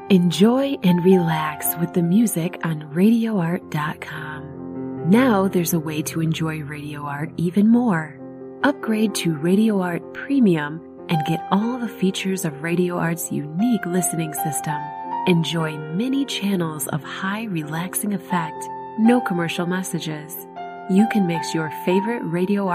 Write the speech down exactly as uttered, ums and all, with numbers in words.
Enjoy and relax with the music on radio art dot com. Now there's a way to enjoy Radio Art even more. Upgrade to Radio Art Premium and get all the features of Radio Art's unique listening system. Enjoy many channels of high relaxing effect, no commercial messages. You can mix your favorite Radio Art